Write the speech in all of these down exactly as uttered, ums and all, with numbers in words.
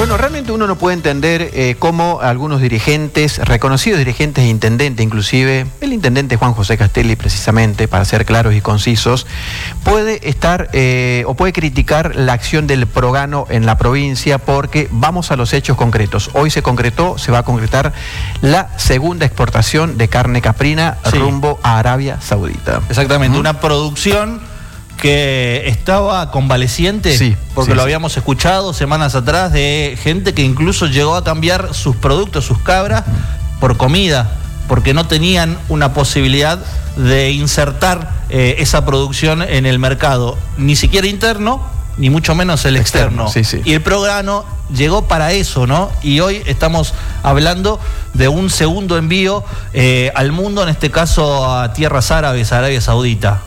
Bueno, realmente uno no puede entender eh, cómo algunos dirigentes, reconocidos dirigentes e intendentes, inclusive el intendente Juan José Castelli, precisamente, para ser claros y concisos, puede estar eh, o puede criticar la acción del Progano en la provincia, porque vamos a los hechos concretos. Hoy se concretó, se va a concretar la segunda exportación de carne caprina sí. rumbo a Arabia Saudita. Exactamente, ¿Mm? una producción que estaba convaleciente, sí, porque sí, lo sí. habíamos escuchado semanas atrás de gente que incluso llegó a cambiar sus productos, sus cabras, por comida, porque no tenían una posibilidad de insertar eh, esa producción en el mercado, ni siquiera interno, ni mucho menos el externo. externo. Sí, sí. Y el Progano llegó para eso, ¿no? Y hoy estamos hablando de un segundo envío eh, al mundo, en este caso a tierras árabes, a Arabia Saudita.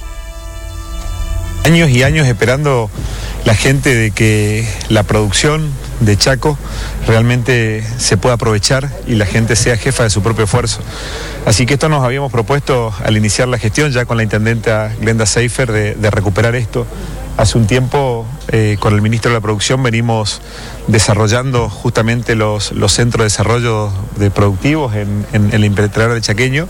Años y años esperando la gente de que la producción de Chaco realmente se pueda aprovechar y la gente sea jefa de su propio esfuerzo. Así que esto nos habíamos propuesto al iniciar la gestión ya con la intendenta Glenda Seifer de, de recuperar esto. Hace un tiempo eh, con el ministro de la Producción venimos desarrollando justamente los, los centros de desarrollo de productivos en, en, en el Impenetrable Chaqueño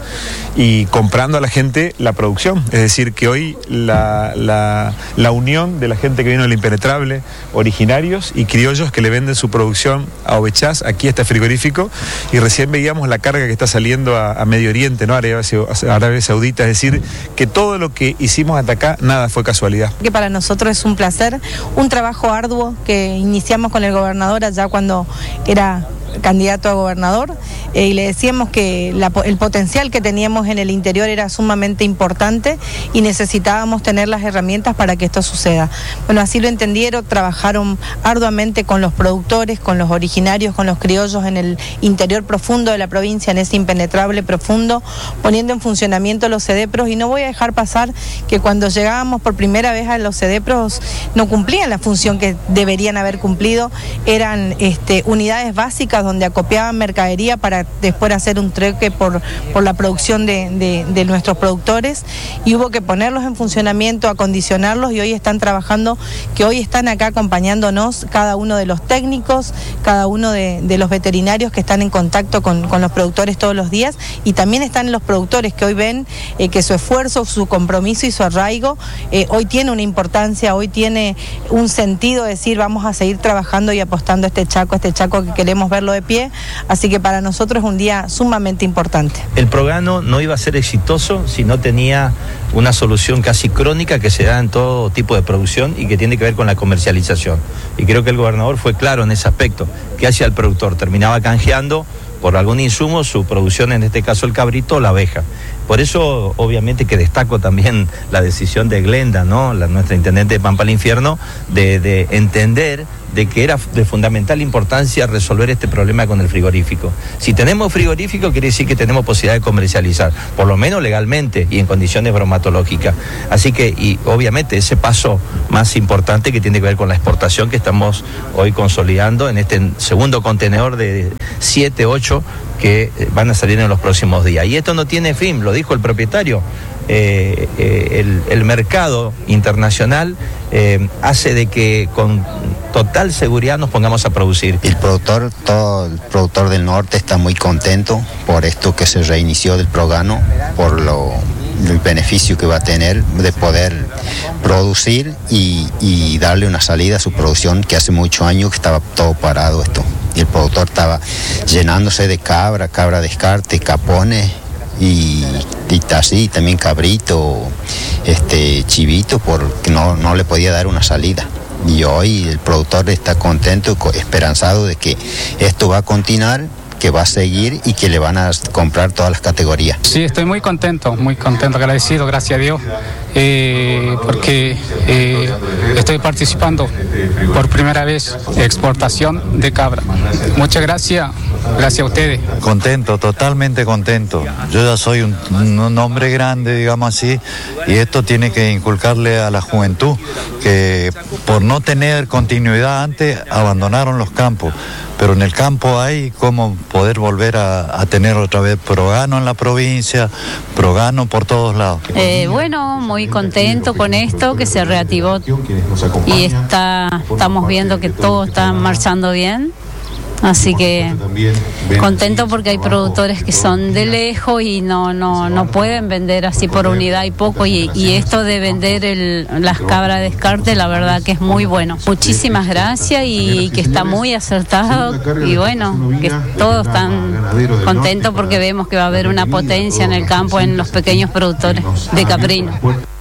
y comprando a la gente la producción. Es decir, que hoy la, la, la unión de la gente que vino del Impenetrable, originarios y criollos que le venden su producción a Ovechás, aquí está frigorífico, y recién veíamos la carga que está saliendo a, a Medio Oriente, ¿no? Arabia, Arabia Saudita. Es decir, que todo lo que hicimos hasta acá, nada fue casualidad. Que para nosotros es un placer, un trabajo arduo que iniciamos con el gobernador allá cuando era candidato a gobernador, eh, y le decíamos que la, el potencial que teníamos en el interior era sumamente importante y necesitábamos tener las herramientas para que esto suceda. Bueno, así lo entendieron, trabajaron arduamente con los productores, con los originarios, con los criollos en el interior profundo de la provincia, en ese impenetrable profundo, poniendo en funcionamiento los CEDEPROS, y no voy a dejar pasar que cuando llegábamos por primera vez a los CEDEPROS no cumplían la función que deberían haber cumplido, eran este, unidades básicas donde acopiaban mercadería para después hacer un trueque por, por la producción de, de, de nuestros productores, y hubo que ponerlos en funcionamiento, acondicionarlos, y hoy están trabajando, que hoy están acá acompañándonos cada uno de los técnicos, cada uno de, de los veterinarios que están en contacto con, con los productores todos los días, y también están los productores que hoy ven eh, que su esfuerzo, su compromiso y su arraigo eh, hoy tiene una importancia, hoy tiene un sentido, decir vamos a seguir trabajando y apostando a este Chaco, a este Chaco que queremos verlo de pie, así que para nosotros es un día sumamente importante. El Progano no iba a ser exitoso si no tenía una solución casi crónica que se da en todo tipo de producción y que tiene que ver con la comercialización. Y creo que el gobernador fue claro en ese aspecto. ¿Qué hacía el productor? Terminaba canjeando por algún insumo su producción, en este caso el cabrito o la abeja. Por eso, obviamente, que destaco también la decisión de Glenda, ¿no? La, nuestra intendente de Pampa al Infierno, de, de entender de que era de fundamental importancia resolver este problema con el frigorífico. Si tenemos frigorífico, quiere decir que tenemos posibilidad de comercializar, por lo menos legalmente y en condiciones bromatológicas. Así que, y obviamente, ese paso más importante que tiene que ver con la exportación que estamos hoy consolidando en este segundo contenedor de siete, ocho que van a salir en los próximos días. Y esto no tiene fin, lo dijo el propietario. Eh, eh, el, el mercado internacional eh, hace de que con total seguridad nos pongamos a producir. El productor, todo el productor del norte está muy contento por esto que se reinició del Progano, por lo, el beneficio que va a tener de poder producir y, y darle una salida a su producción, que hace muchos años que estaba todo parado esto. Y el productor estaba llenándose de cabra, cabra descarte, capones y, y así también cabrito, este chivito, porque no, no le podía dar una salida. Y hoy el productor está contento, esperanzado de que esto va a continuar, que va a seguir y que le van a comprar todas las categorías. Sí, estoy muy contento, muy contento, agradecido, gracias a Dios, eh, porque eh, estoy participando por primera vez en exportación de cabra. Muchas gracias gracias a ustedes. Contento, totalmente contento. Yo ya soy un, un hombre grande, digamos así, y esto tiene que inculcarle a la juventud, que por no tener continuidad antes abandonaron los campos. Pero en el campo hay cómo poder volver a, a tener otra vez Progano en la provincia, Progano por todos lados. Eh, bueno, muy contento con esto, que se reactivó y está, estamos viendo que todo está marchando bien. Así que contento porque hay productores que son de lejos y no no no pueden vender así por unidad y poco, y, y esto de vender el, las cabras de descarte, la verdad que es muy bueno. Muchísimas gracias y que está muy acertado, y bueno, que todos están contentos porque vemos que va a haber una potencia en el campo, en los pequeños productores de caprino.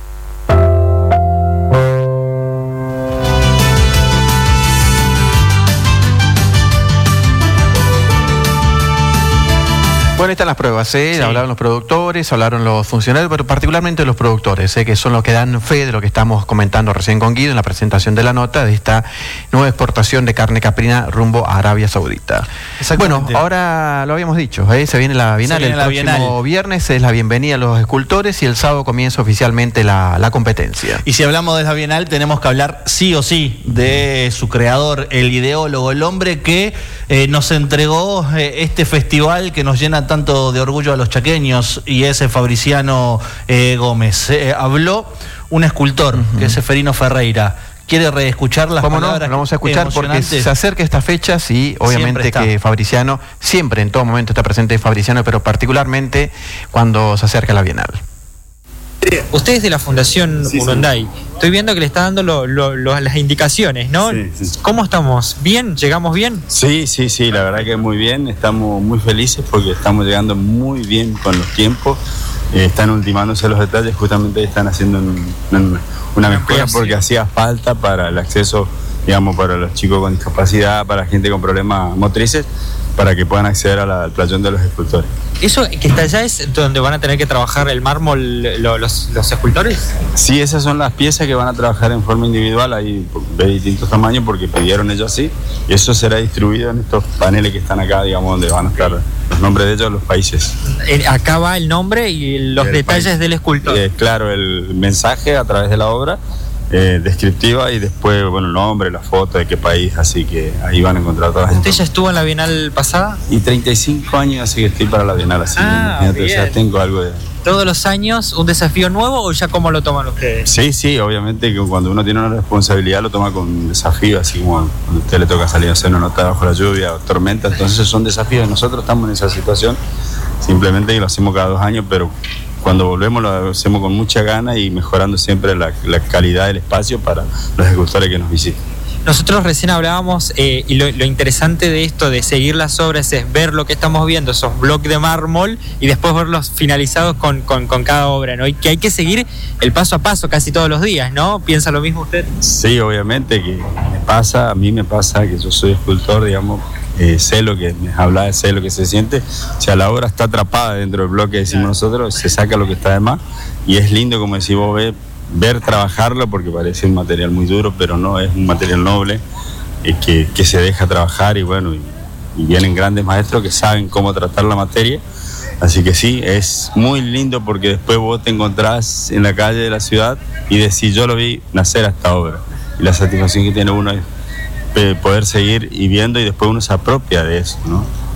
Bueno, ahí están las pruebas, ¿eh? Sí. Hablaron los productores, hablaron los funcionarios, pero particularmente los productores, ¿eh? Que son los que dan fe de lo que estamos comentando recién con Guido en la presentación de la nota de esta nueva exportación de carne caprina rumbo a Arabia Saudita. Bueno, ahora lo habíamos dicho, ¿eh? Se viene la Bienal, viene el la próximo Bienal. viernes es la bienvenida a los escultores y el sábado comienza oficialmente la, la competencia. Y si hablamos de la Bienal, tenemos que hablar sí o sí de su creador, el ideólogo, el hombre que eh, nos entregó eh, este festival que nos llena tanto de orgullo a los chaqueños, y ese Fabriciano eh, Gómez. Eh, habló un escultor, uh-huh. que es Seferino Ferreira. ¿Quiere reescuchar las ¿Cómo palabras? No? Lo vamos a escuchar porque se acerca esta fecha, sí, obviamente que Fabriciano, siempre en todo momento está presente Fabriciano, pero particularmente cuando se acerca la Bienal. Usted es de la Fundación sí, Urunday. Sí. Estoy viendo que le está dando lo, lo, lo, las indicaciones, ¿no? Sí, sí. ¿Cómo estamos? ¿Bien? ¿Llegamos bien? Sí, sí, sí, la verdad que muy bien. Estamos muy felices porque estamos llegando muy bien con los tiempos. Eh, están ultimándose los detalles, justamente están haciendo un, un, una mejora porque hacía falta para el acceso, digamos, para los chicos con discapacidad, para gente con problemas motrices, para que puedan acceder a la, al playón de los escultores. ¿Eso que está allá es donde van a tener que trabajar el mármol lo, los, los escultores? Sí, esas son las piezas que van a trabajar en forma individual, ahí de distintos tamaños porque pidieron ellos así, y eso será distribuido en estos paneles que están acá, digamos, donde van a estar los nombres de ellos, los países. Acá va el nombre y los el detalles país. Del escultor. Eh, claro, el mensaje a través de la obra, Eh, descriptiva, y después, bueno, el nombre, la foto, de qué país, así que ahí van a encontrar todas. ¿Usted ya estuvo en la Bienal pasada? Y treinta y cinco años así que estoy para la Bienal, así ah, que ya tengo algo de... ¿Todos los años un desafío nuevo o ya cómo lo toman ustedes? Sí, sí, obviamente que cuando uno tiene una responsabilidad lo toma con un desafío, así como cuando a usted le toca salir a hacer una nota bajo la lluvia o tormenta, entonces son desafíos. Nosotros estamos en esa situación, simplemente que lo hacemos cada dos años, pero cuando volvemos lo hacemos con mucha gana y mejorando siempre la, la calidad del espacio para los escultores que nos visitan. Nosotros recién hablábamos, eh, y lo, lo interesante de esto, de seguir las obras, es ver lo que estamos viendo, esos bloques de mármol, y después verlos finalizados con, con, con cada obra, ¿no? Y que hay que seguir el paso a paso casi todos los días, ¿no? ¿Piensa lo mismo usted? Sí, obviamente que me pasa, a mí me pasa que yo soy escultor, digamos, eh, sé lo que me habla, sé lo que se siente. O sea, la obra está atrapada dentro del bloque, decimos nosotros, se saca lo que está de más, y es lindo, como decís vos, ver, ver trabajarlo, porque parece un material muy duro, pero no, es un material noble, eh, que, que se deja trabajar, y bueno, y, y vienen grandes maestros que saben cómo tratar la materia. Así que sí, es muy lindo porque después vos te encontrás en la calle de la ciudad y decís, yo lo vi nacer a esta obra. Y la satisfacción que tiene uno es poder seguir y viendo, y después uno se apropia de eso, ¿no?